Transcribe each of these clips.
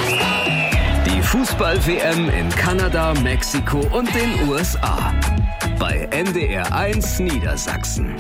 Die Fußball-WM in Kanada, Mexiko und den USA. Bei NDR1 Niedersachsen.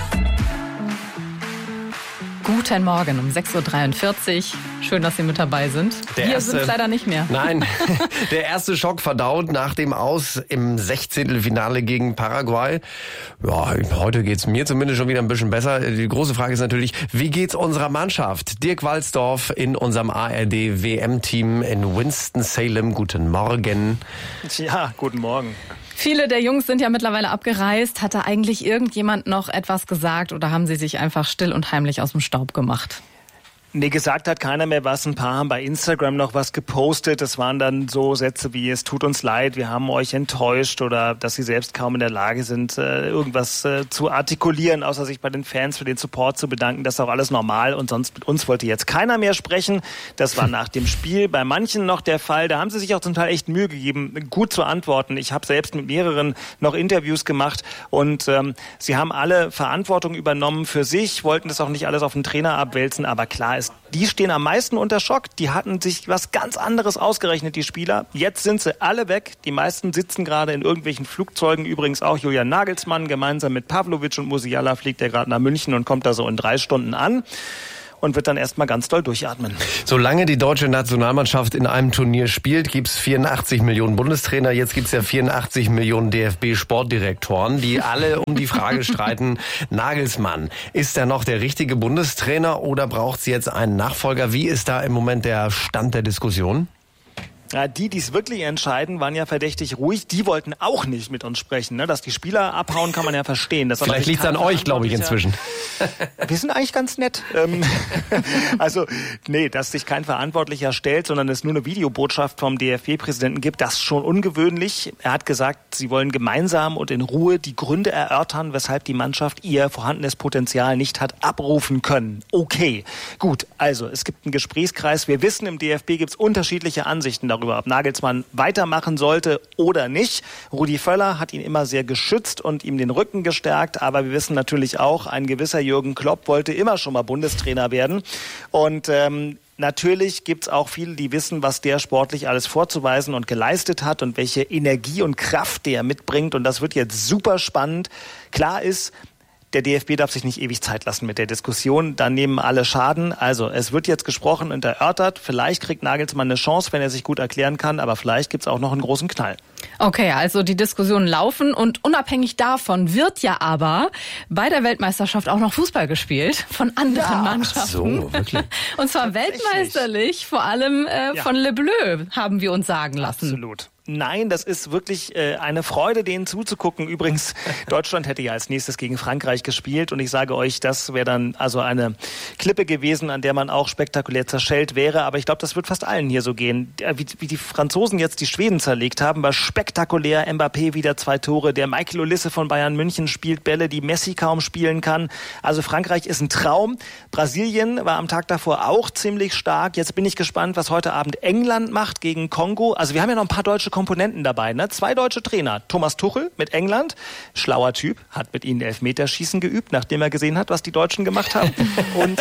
Guten Morgen um 6.43 Uhr. Schön, dass Sie mit dabei sind. Wir sind es leider nicht mehr. Nein, der erste Schock verdaut nach dem Aus im 16. gegen Paraguay. Ja, heute geht's mir zumindest schon wieder ein bisschen besser. Die große Frage ist natürlich, wie geht's unserer Mannschaft? Dirk Walzdorf in unserem ARD-WM-Team in Winston-Salem. Guten Morgen. Ja, guten Morgen. Viele der Jungs sind ja mittlerweile abgereist. Hat da eigentlich irgendjemand noch etwas gesagt oder haben sie sich einfach still und heimlich aus dem Staub gemacht? Nee, gesagt hat keiner mehr was. Ein paar haben bei Instagram noch was gepostet. Das waren dann so Sätze wie, es tut uns leid, wir haben euch enttäuscht, oder dass sie selbst kaum in der Lage sind, irgendwas zu artikulieren, außer sich bei den Fans für den Support zu bedanken. Das ist auch alles normal, und sonst mit uns wollte jetzt keiner mehr sprechen. Das war nach dem Spiel bei manchen noch der Fall. Da haben sie sich auch zum Teil echt Mühe gegeben, gut zu antworten. Ich habe selbst mit mehreren noch Interviews gemacht, und sie haben alle Verantwortung übernommen für sich, wollten das auch nicht alles auf den Trainer abwälzen, aber klar ist, die stehen am meisten unter Schock. Die hatten sich was ganz anderes ausgerechnet, die Spieler. Jetzt sind sie alle weg. Die meisten sitzen gerade in irgendwelchen Flugzeugen. Übrigens auch Julian Nagelsmann gemeinsam mit Pavlovic und Musiala fliegt er gerade nach München und kommt da so in 3 Stunden an. Und wird dann erstmal ganz doll durchatmen. Solange die deutsche Nationalmannschaft in einem Turnier spielt, gibt's 84 Millionen Bundestrainer. Jetzt gibt's ja 84 Millionen DFB-Sportdirektoren, die alle um die Frage streiten, Nagelsmann, ist er noch der richtige Bundestrainer oder braucht's jetzt einen Nachfolger? Wie ist da im Moment der Stand der Diskussion? Ja, die es wirklich entscheiden, waren ja verdächtig ruhig. Die wollten auch nicht mit uns sprechen. Ne? Dass die Spieler abhauen, kann man ja verstehen. Das Vielleicht liegt es an euch, glaube ich, inzwischen. Wir sind eigentlich ganz nett. Also, nee, dass sich kein Verantwortlicher stellt, sondern es nur eine Videobotschaft vom DFB-Präsidenten gibt, das ist schon ungewöhnlich. Er hat gesagt, sie wollen gemeinsam und in Ruhe die Gründe erörtern, weshalb die Mannschaft ihr vorhandenes Potenzial nicht hat abrufen können. Okay, gut. Also, es gibt einen Gesprächskreis. Wir wissen, im DFB gibt es unterschiedliche Ansichten darüber, ob Nagelsmann weitermachen sollte oder nicht. Rudi Völler hat ihn immer sehr geschützt und ihm den Rücken gestärkt, aber wir wissen natürlich auch, ein gewisser Jürgen Klopp wollte immer schon mal Bundestrainer werden, und natürlich gibt's auch viele, die wissen, was der sportlich alles vorzuweisen und geleistet hat und welche Energie und Kraft der mitbringt, und das wird jetzt super spannend. Klar ist, der DFB darf sich nicht ewig Zeit lassen mit der Diskussion, dann nehmen alle Schaden. Also es wird jetzt gesprochen und erörtert. Vielleicht kriegt Nagelsmann eine Chance, wenn er sich gut erklären kann, aber vielleicht gibt's auch noch einen großen Knall. Okay, also die Diskussionen laufen, und unabhängig davon wird ja aber bei der Weltmeisterschaft auch noch Fußball gespielt von anderen Mannschaften. So, wirklich? Und zwar weltmeisterlich, vor allem von Le Bleu, haben wir uns sagen lassen. Absolut. Nein, das ist wirklich eine Freude, denen zuzugucken. Übrigens, Deutschland hätte ja als nächstes gegen Frankreich gespielt, und ich sage euch, das wäre dann also eine Klippe gewesen, an der man auch spektakulär zerschellt wäre. Aber ich glaube, das wird fast allen hier so gehen. Wie die Franzosen jetzt die Schweden zerlegt haben, war spektakulär. Mbappé wieder 2 Tore. Der Michael Olise von Bayern München spielt Bälle, die Messi kaum spielen kann. Also Frankreich ist ein Traum. Brasilien war am Tag davor auch ziemlich stark. Jetzt bin ich gespannt, was heute Abend England macht gegen Kongo. Also wir haben ja noch ein paar deutsche Komponenten dabei, ne? 2 deutsche Trainer. Thomas Tuchel mit England, schlauer Typ, hat mit ihnen Elfmeterschießen geübt, nachdem er gesehen hat, was die Deutschen gemacht haben. Und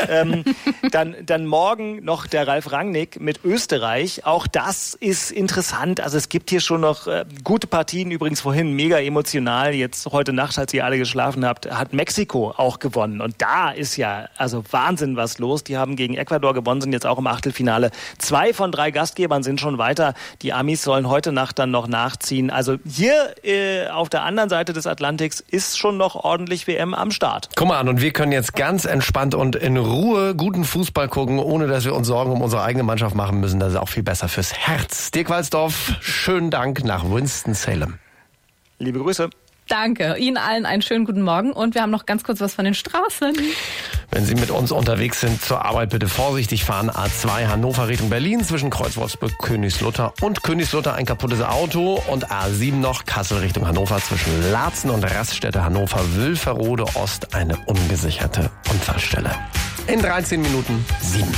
dann morgen noch der Ralf Rangnick mit Österreich. Auch das ist interessant. Also es gibt hier schon noch gute Partien. Übrigens vorhin mega emotional. Jetzt heute Nacht, als ihr alle geschlafen habt, hat Mexiko auch gewonnen. Und da ist ja also Wahnsinn was los. Die haben gegen Ecuador gewonnen, sind jetzt auch im Achtelfinale. 2 von 3 Gastgebern sind schon weiter. Die Amis sollen heute Nacht dann noch nachziehen. Also hier auf der anderen Seite des Atlantiks ist schon noch ordentlich WM am Start. Guck mal an, und wir können jetzt ganz entspannt und in Ruhe guten Fußball gucken, ohne dass wir uns Sorgen um unsere eigene Mannschaft machen müssen. Das ist auch viel besser fürs Herz. Dirk Walzdorf, schönen Dank nach Winston-Salem. Liebe Grüße. Danke. Ihnen allen einen schönen guten Morgen, und wir haben noch ganz kurz was von den Straßen. Wenn Sie mit uns unterwegs sind zur Arbeit, bitte vorsichtig fahren. A2 Hannover Richtung Berlin zwischen Kreuzwortsburg, Königslutter und Königslutter ein kaputtes Auto, und A7 noch Kassel Richtung Hannover zwischen Laatzen und Raststätte Hannover Wülferode Ost eine ungesicherte Unfallstelle. In 13 Minuten 7.